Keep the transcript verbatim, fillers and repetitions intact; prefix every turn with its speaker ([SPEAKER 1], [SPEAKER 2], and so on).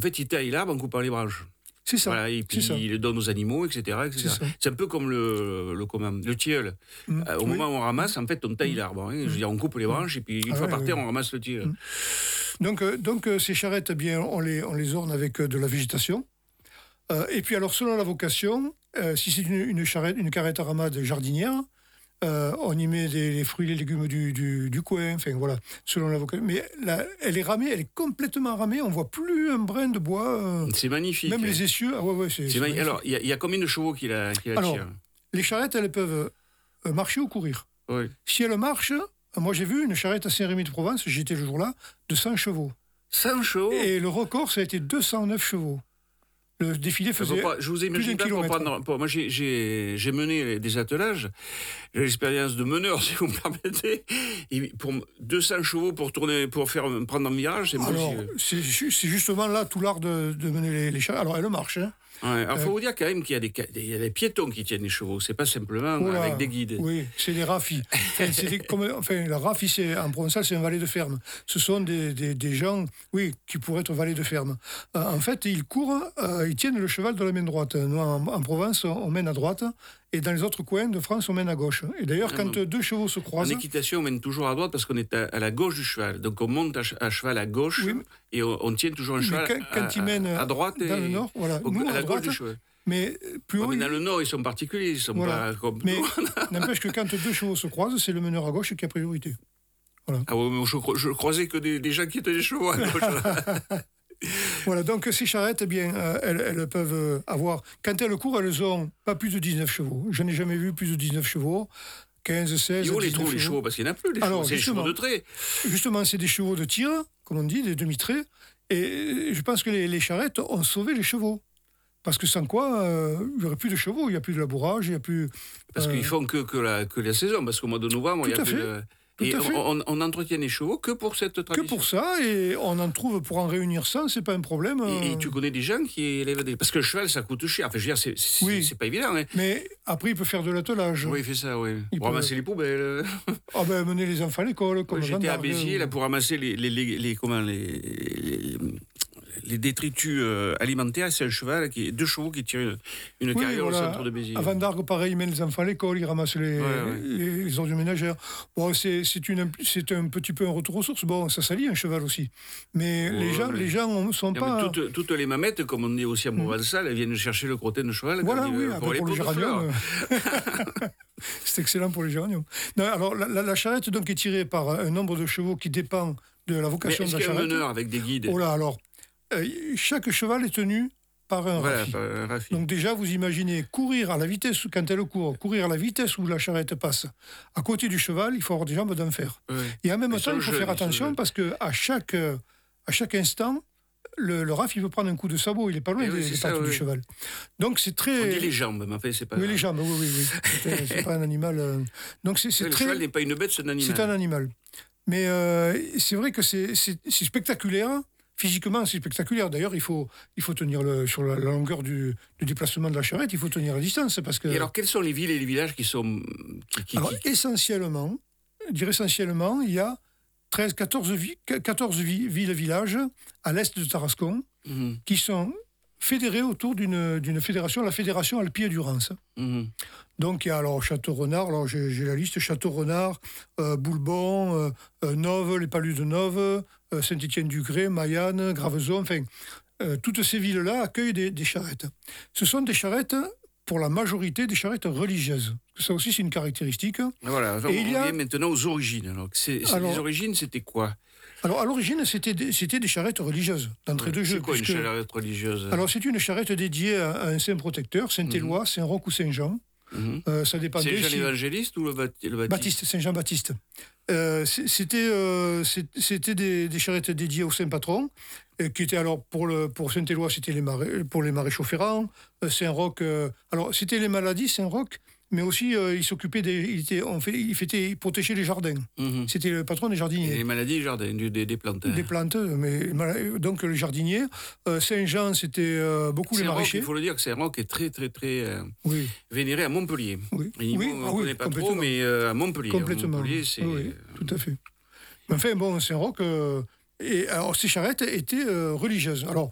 [SPEAKER 1] fait, il taille l'arbre en coupant les branches.
[SPEAKER 2] C'est ça.
[SPEAKER 1] Voilà, et puis il le donne aux animaux, et cetera, et cetera. C'est, c'est un peu comme le, le, comment, le tilleul. Mmh, euh, au oui. moment où on ramasse, en fait, on taille mmh. l'arbre. Hein. Je veux dire, on coupe les branches, et puis une ah fois ouais, par terre, oui. on ramasse le tilleul. Mmh.
[SPEAKER 2] Donc, euh, donc euh, ces charrettes, eh bien, on les, on les orne avec euh, de la végétation. Euh, et puis, alors, selon la vocation, euh, si c'est une, une, charrette, une carrette à ramade jardinière, Euh, on y met des, les fruits et les légumes du, du, du coin, enfin voilà, selon la vocation. Mais là, elle est ramée, elle est complètement ramée, on voit plus un brin de bois. Euh,
[SPEAKER 1] c'est magnifique.
[SPEAKER 2] Même les essieux, ah ouais, ouais, c'est,
[SPEAKER 1] c'est,
[SPEAKER 2] c'est
[SPEAKER 1] magnifique.
[SPEAKER 2] magnifique.
[SPEAKER 1] Alors, il y, y a combien de chevaux qui la, qui la
[SPEAKER 2] Alors,
[SPEAKER 1] tirent ?
[SPEAKER 2] Les charrettes, elles peuvent marcher ou courir.
[SPEAKER 1] Oui.
[SPEAKER 2] Si elles marchent, moi j'ai vu une charrette à Saint-Rémy-de-Provence, j'étais le jour-là, de cent chevaux.
[SPEAKER 1] cent chevaux ?
[SPEAKER 2] Et le record, ça a été deux cent neuf chevaux. Le défilé faisait
[SPEAKER 1] pas, je vous imagine pas pour prendre, pour, moi j'ai, j'ai, j'ai mené des attelages, j'ai l'expérience de meneur si vous me permettez, et pour deux cents chevaux pour tourner, pour faire prendre un virage, c'est
[SPEAKER 2] impossible. C'est, c'est justement là tout l'art de, de mener les, les charrettes. Alors elle marche, hein.
[SPEAKER 1] Ouais, alors il faut euh, vous dire quand même qu'il y a, des, il y a des piétons qui tiennent les chevaux, c'est pas simplement oh là, avec des guides.
[SPEAKER 2] Oui, c'est des rafis. Enfin, c'est des, comme, enfin, la rafi, c'est, en provençal, c'est un valet de ferme. Ce sont des, des, des gens, oui, qui pourraient être valets de ferme. Euh, en fait, ils courent, euh, ils tiennent le cheval de la main droite. Nous, en, en Provence, on mène à droite, et dans les autres coins de France, on mène à gauche. Et d'ailleurs, ah, quand bon. deux chevaux se croisent...
[SPEAKER 1] En équitation, on mène toujours à droite parce qu'on est à, à la gauche du cheval. Donc on monte à, à cheval à gauche, oui, et on, on tient toujours un cheval
[SPEAKER 2] quand, quand
[SPEAKER 1] à,
[SPEAKER 2] ils mènent
[SPEAKER 1] à, à droite
[SPEAKER 2] dans
[SPEAKER 1] et
[SPEAKER 2] le nord, voilà.
[SPEAKER 1] au,
[SPEAKER 2] Nous,
[SPEAKER 1] à la
[SPEAKER 2] à droite,
[SPEAKER 1] gauche du cheval.
[SPEAKER 2] Mais plus haut,
[SPEAKER 1] ouais, mais dans le Nord, ils sont particuliers, ils sont
[SPEAKER 2] voilà.
[SPEAKER 1] pas comme
[SPEAKER 2] mais n'empêche que quand deux chevaux se croisent, c'est le meneur à gauche qui a priorité.
[SPEAKER 1] Voilà. Ah ouais, mais je, je croisais que des, des gens qui étaient des chevaux à gauche.
[SPEAKER 2] Voilà, donc ces charrettes, eh bien, euh, elles, elles peuvent avoir... Quand elles courent, elles ont pas plus de dix-neuf chevaux. Je n'ai jamais vu plus de dix-neuf chevaux. quinze, seize,
[SPEAKER 1] et où les trouve
[SPEAKER 2] chevaux.
[SPEAKER 1] les chevaux ? Parce qu'il n'y en a plus, les
[SPEAKER 2] Alors,
[SPEAKER 1] chevaux. C'est les chevaux de trait.
[SPEAKER 2] Justement, c'est des chevaux de tir, comme on dit, des demi-traits. Et je pense que les, les charrettes ont sauvé les chevaux. Parce que sans quoi, euh, il n'y aurait plus de chevaux, il n'y a plus de labourage, il n'y a plus...
[SPEAKER 1] Parce euh... qu'ils font que, que, la, que la saison, parce qu'au mois de novembre, il n'y a plus de... Et on, on, on entretient les chevaux que pour cette tradition.
[SPEAKER 2] Que pour ça, et on en trouve pour en réunir cent, c'est pas un problème.
[SPEAKER 1] Et, et tu connais des gens qui élèvent des... Parce que le cheval, ça coûte cher. Enfin, je veux dire, c'est, c'est, oui. c'est pas évident. Hein.
[SPEAKER 2] Mais après, il peut faire de l'attelage.
[SPEAKER 1] Oui, il fait ça, oui.
[SPEAKER 2] Il
[SPEAKER 1] pour
[SPEAKER 2] peut...
[SPEAKER 1] ramasser les poubelles.
[SPEAKER 2] Ah ben, mener les enfants à l'école. Comme
[SPEAKER 1] ouais, j'étais à Béziers, là, pour ramasser les, les, les, les, comment, les, les, les détritus euh, alimentaires. C'est un cheval, qui, deux chevaux qui tirent une, une oui, carrière voilà. au centre de Béziers.
[SPEAKER 2] Avant d'Argues, pareil, il mène les enfants à l'école, il ramasse les, ouais, ouais. les, les ordures ménagères. Bon, c'est, c'est, une, c'est un petit peu un retour aux sources. Bon, ça salit un cheval aussi. Mais oh, les gens ne ouais. sont non, pas...
[SPEAKER 1] Toutes, toutes les mamettes, comme on dit aussi en provençal, mmh. elles viennent chercher le crottin de cheval.
[SPEAKER 2] Voilà, oui,
[SPEAKER 1] euh,
[SPEAKER 2] pour, pour le géranium. C'est excellent pour les géraniums. Non, alors, la, la, la charrette donc, est tirée par un nombre de chevaux qui dépend de la vocation
[SPEAKER 1] de la
[SPEAKER 2] charrette.
[SPEAKER 1] Est-ce qu'il y a un meneur avec des guides ?
[SPEAKER 2] Oh là, alors, euh, chaque cheval est tenu par un
[SPEAKER 1] voilà,
[SPEAKER 2] rafi.
[SPEAKER 1] Par un rafi.
[SPEAKER 2] Donc déjà, vous imaginez courir à la vitesse, quand elle court, courir à la vitesse où la charrette passe. À côté du cheval, il faut avoir des jambes d'enfer. Oui. Et en même temps, il faut jeunes, faire attention parce qu'à chaque, à chaque instant, le, le raf, il veut prendre un coup de sabot, il n'est pas loin oui, des, des pattes oui. du cheval. Donc c'est très...
[SPEAKER 1] On dit les jambes, mais en fait, c'est pas...
[SPEAKER 2] Oui, les jambes, oui, oui, oui. C'est, c'est pas un animal... Euh... Donc c'est, c'est
[SPEAKER 1] le
[SPEAKER 2] très...
[SPEAKER 1] cheval n'est pas une bête, c'est un animal.
[SPEAKER 2] C'est un animal. Mais euh, c'est vrai que c'est, c'est, c'est spectaculaire. Physiquement, c'est spectaculaire. D'ailleurs, il faut, il faut tenir le, sur la, la longueur du, du déplacement de la charrette, il faut tenir la distance. Parce que...
[SPEAKER 1] Et alors, quelles sont les villes et les villages qui sont... Qui, qui,
[SPEAKER 2] alors,
[SPEAKER 1] qui...
[SPEAKER 2] essentiellement, je dirais essentiellement, il y a treize, quatorze, quatorze villes et villages à l'est de Tarascon mmh. qui sont fédérés autour d'une, d'une fédération, la fédération Alpier-Durance. Mmh. Donc il y a alors Château-Renard, alors j'ai, j'ai la liste, Château-Renard, euh, Boulbon, euh, euh, Nove, les Palus de Nove, euh, Saint-Étienne-du-Grès, Mayanne, Graveson, enfin, euh, toutes ces villes-là accueillent des, des charrettes. Ce sont des charrettes, pour la majorité, des charrettes religieuses. Ça aussi, c'est une caractéristique.
[SPEAKER 1] Voilà, on revient a... maintenant aux origines. Alors, c'est, c'est alors, les origines, c'était quoi ?
[SPEAKER 2] Alors, à l'origine, c'était des, c'était des charrettes religieuses, d'entrée
[SPEAKER 1] ouais,
[SPEAKER 2] de jeu.
[SPEAKER 1] C'est quoi
[SPEAKER 2] puisque...
[SPEAKER 1] une charrette religieuse ?
[SPEAKER 2] Alors, c'est une charrette dédiée à, à un saint protecteur, Saint-Éloi, mmh. Saint-Roch ou Saint-Jean. Mmh. Euh, ça dépendait.
[SPEAKER 1] C'est Jean
[SPEAKER 2] si...
[SPEAKER 1] l'évangéliste ou le, bat... le Baptiste
[SPEAKER 2] Baptiste, Saint-Jean-Baptiste. Euh, c'était euh, c'était des, des charrettes dédiées au Saint-Patron, euh, qui étaient alors, pour, le, pour Saint-Éloi, c'était les maré... pour les maréchaux ferrants. Euh, Saint-Roch, euh... alors c'était les maladies, Saint-Roch, mais aussi euh, il s'occupait des, il était, on fait, il fêtait, il protégeait les jardins. Mmh. C'était le patron des jardiniers.
[SPEAKER 1] Et les maladies des jardins, des, des plantes.
[SPEAKER 2] Des plantes, mais donc le jardinier. Euh, Saint-Jean, c'était euh, beaucoup
[SPEAKER 1] Saint-Roch,
[SPEAKER 2] les maraîchers.
[SPEAKER 1] Il faut le dire que Saint-Roch est très très très euh,
[SPEAKER 2] oui.
[SPEAKER 1] vénéré à Montpellier.
[SPEAKER 2] Oui,
[SPEAKER 1] oui.
[SPEAKER 2] oui.
[SPEAKER 1] on ne
[SPEAKER 2] ah,
[SPEAKER 1] connaît
[SPEAKER 2] oui,
[SPEAKER 1] pas trop, mais euh, à Montpellier.
[SPEAKER 2] Complètement.
[SPEAKER 1] Montpellier, c'est...
[SPEAKER 2] Oui, tout à fait. Mais enfin, bon, Saint-Roch. Euh, Et alors, ces charrettes étaient euh, religieuses. Alors,